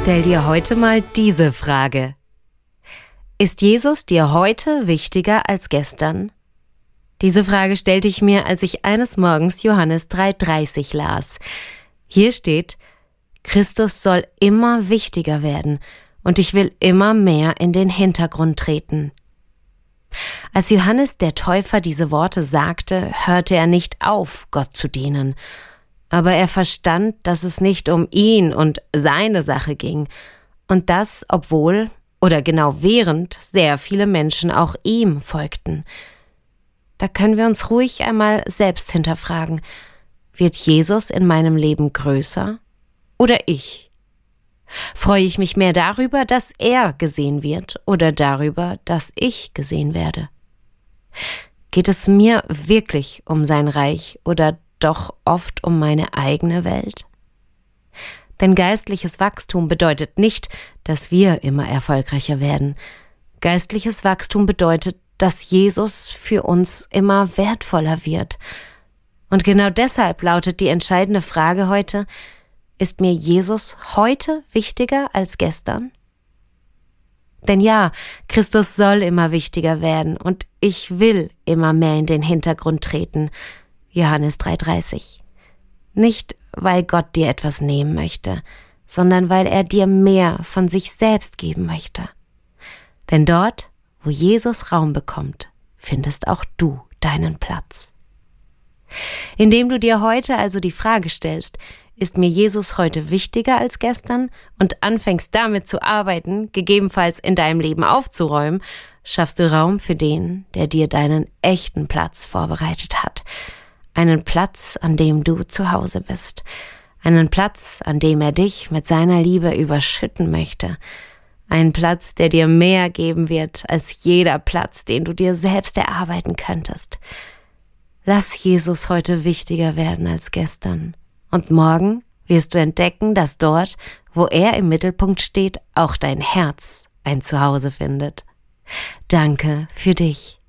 Stell dir heute mal diese Frage. Ist Jesus dir heute wichtiger als gestern? Diese Frage stellte ich mir, als ich eines Morgens Johannes 3,30 las. Hier steht: Christus soll immer wichtiger werden und ich will immer mehr in den Hintergrund treten. Als Johannes der Täufer diese Worte sagte, hörte er nicht auf, Gott zu dienen. Aber er verstand, dass es nicht um ihn und seine Sache ging. Und das, obwohl oder genau während sehr viele Menschen auch ihm folgten. Da können wir uns ruhig einmal selbst hinterfragen: Wird Jesus in meinem Leben größer oder ich? Freue ich mich mehr darüber, dass er gesehen wird oder darüber, dass ich gesehen werde? Geht es mir wirklich um sein Reich oder doch oft um meine eigene Welt? Denn geistliches Wachstum bedeutet nicht, dass wir immer erfolgreicher werden. Geistliches Wachstum bedeutet, dass Jesus für uns immer wertvoller wird. Und genau deshalb lautet die entscheidende Frage heute: Ist mir Jesus heute wichtiger als gestern? Denn ja, Christus soll immer wichtiger werden und ich will immer mehr in den Hintergrund treten. Johannes 3,30. Nicht, weil Gott dir etwas nehmen möchte, sondern weil er dir mehr von sich selbst geben möchte. Denn dort, wo Jesus Raum bekommt, findest auch du deinen Platz. Indem du dir heute also die Frage stellst: Ist mir Jesus heute wichtiger als gestern? Und anfängst damit zu arbeiten, gegebenenfalls in deinem Leben aufzuräumen, schaffst du Raum für den, der dir deinen echten Platz vorbereitet hat. Einen Platz, an dem du zu Hause bist. Einen Platz, an dem er dich mit seiner Liebe überschütten möchte. Einen Platz, der dir mehr geben wird als jeder Platz, den du dir selbst erarbeiten könntest. Lass Jesus heute wichtiger werden als gestern. Und morgen wirst du entdecken, dass dort, wo er im Mittelpunkt steht, auch dein Herz ein Zuhause findet. Danke für dich.